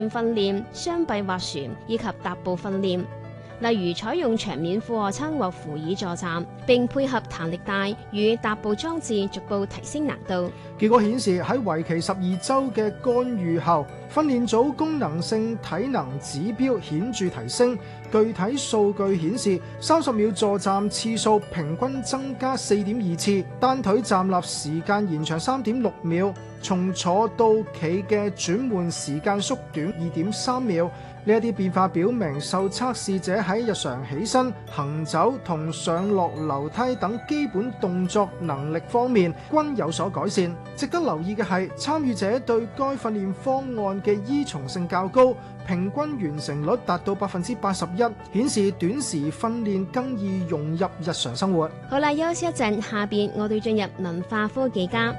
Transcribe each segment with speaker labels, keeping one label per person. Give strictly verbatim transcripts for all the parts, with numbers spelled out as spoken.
Speaker 1: 訓練、雙臂划船以及踏步訓練。例如採用長面負荷撐或扶椅助站，並配合彈力帶與踏步裝置，逐步提升難度。
Speaker 2: 結果顯示喺為期十二週嘅干預後，訓練組功能性體能指標顯著提升。具體數據顯示，三十秒助站次數平均增加四點二次，單腿站立時間延長三點六秒，從坐到企嘅轉換時間縮短二點三秒。呢一啲變化表明，受測試者喺日常起身、行走同上落樓梯等基本動作能力方面均有所改善。值得留意嘅係，參與者對該訓練方案嘅依從性較高，平均完成率達到百分之八十一，顯示短時訓練更易融入日常生活。
Speaker 1: 好啦，休息一陣，下邊我哋進入文化科技家。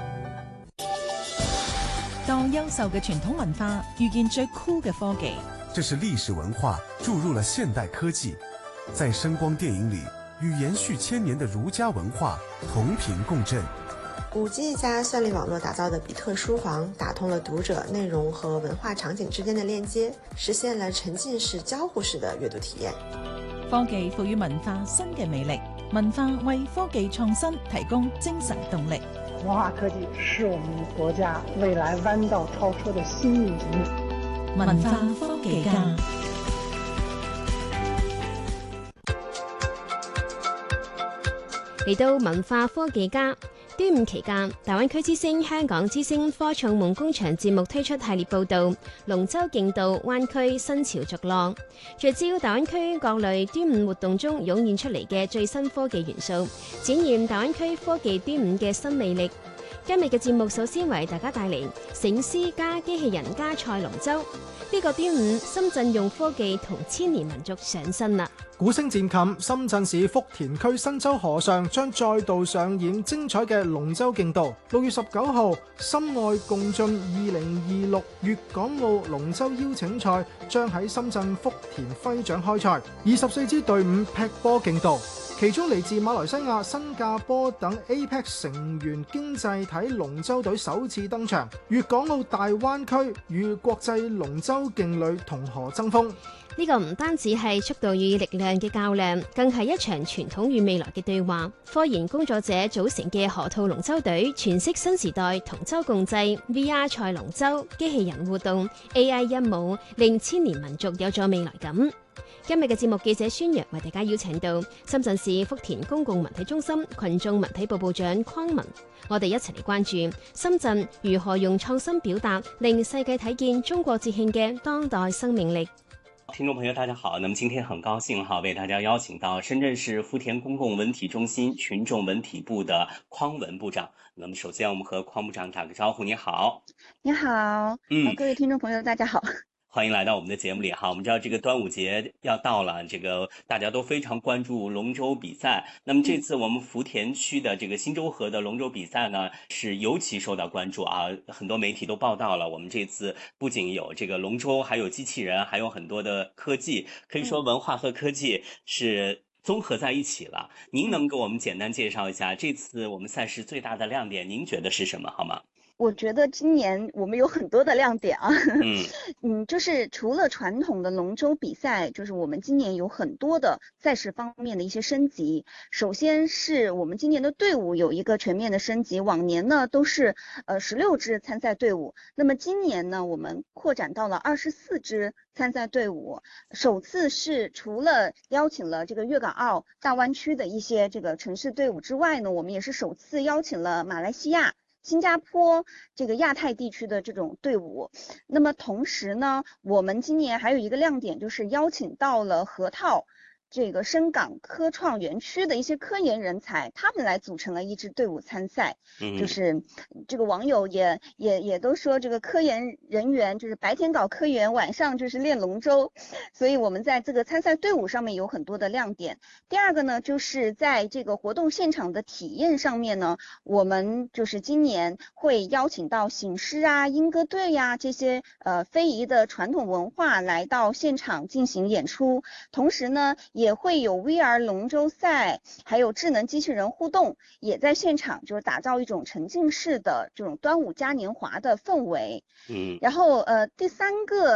Speaker 3: 當優秀嘅傳統文化遇見最酷嘅科技，
Speaker 4: 這是歷史文化注入了現代科技，在聲光電影裏與延續千年的儒家文化同頻共振。
Speaker 5: 五 G 加算力網絡打造的比特書房，打通了讀者內容和文化場景之間的鏈接，實現了沉浸式交互式的閱讀體驗。
Speaker 3: 科技賦予文化新嘅魅力，文化為科技創新提供精神動力。
Speaker 6: 文化科技是我們國家未來彎道超車的新引擎。
Speaker 3: 文化科技家。
Speaker 1: 嚟到文化科技家。端午期間，大灣區之星、香港之星科創夢工場節目推出系列報導，龍舟競渡灣區新潮逐浪，聚焦大灣區各類端午活動中湧現出嚟嘅最新科技元素，展現大灣區科技端午嘅新魅力。今日嘅節目首先為大家帶嚟醒獅加機器人加賽龍舟。呢個端午，深圳用科技同千年民族上身啦！
Speaker 2: 鼓聲漸近，深圳市福田區新洲河上將再度上演精彩嘅龍舟競渡。六月十九號，深愛共進二零二六粵港澳龍舟邀請賽將喺深圳福田揮獎開賽，二十四支隊伍劈波競渡。其中嚟自馬來西亞、新加坡等 A P E C 成員經濟體龍舟隊首次登場，粵港澳大灣區與國際龍舟勁旅同河爭鋒。
Speaker 1: 呢個唔單止係速度與力量嘅較量，更係一場傳統與未來嘅對話。科研工作者組成嘅河套龍舟隊，詮釋新時代同舟共濟 V R 賽龍舟、機器人互動、A I 音舞，令千年民族有咗未來感。今日嘅節目記者宣揚為大家邀請到深圳市福田公共文體中心群眾文體部部長匡文，我哋一齊嚟關注深圳如何用創新表達，令世界睇見中國節慶嘅當代生命力。
Speaker 7: 聽眾朋友大家好，那麼今天很高興哈，為大家邀請到深圳市福田公共文體中心群眾文體部的匡文部長。那麼首先我們和匡部長打個招呼。你好。
Speaker 8: 你好。嗯，各位聽眾朋友大家好，
Speaker 7: 歡迎來到我們的節目裡哈。我們知道這個端午節要到了，這個大家都非常關注龍舟比賽。那麼這次我們福田區的這個新洲河的龍舟比賽呢，是尤其受到關注啊。很多媒體都報道了，我們這次不僅有這個龍舟，還有機器人，還有很多的科技，可以說文化和科技是綜合在一起了。您能給我們簡單介紹一下這次我們賽事最大的亮點，您覺得是什麼好嗎？
Speaker 8: 我覺得今年我們有很多的亮點啊，
Speaker 7: 嗯
Speaker 8: 嗯，就是除了傳統的龍舟比賽，就是我們今年有很多的賽事方面的一些升級。首先是我們今年的隊伍有一個全面的升級，往年呢都是呃十六支參賽隊伍，那麼今年呢我們擴展到了二十四支參賽隊伍，首次是除了邀請了這個粵港澳大灣區的一些這個城市隊伍之外呢，我們也是首次邀請了馬來西亞、新加坡這個亞太地區的這種隊伍。那麼同時呢，我們今年還有一個亮點，就是邀請到了河套這個深港科創園區的一些科研人才，他們來組成了一支隊伍參賽。嗯，就是這個網友也也也都說，這個科研人員就是白天搞科研，晚上就是練龍舟，所以我們在這個參賽隊伍上面有很多的亮點。第二個呢，就是在這個活動現場的體驗上面呢，我們就是今年會邀請到醒獅啊、鶯歌隊呀、啊、這些呃非遺的傳統文化來到現場進行演出，同時呢，也會有 V R 龍舟賽，還有智能機器人互動，也在現場就是打造一種沉浸式的這種端午嘉年華的氛圍。嗯，然後呃第三個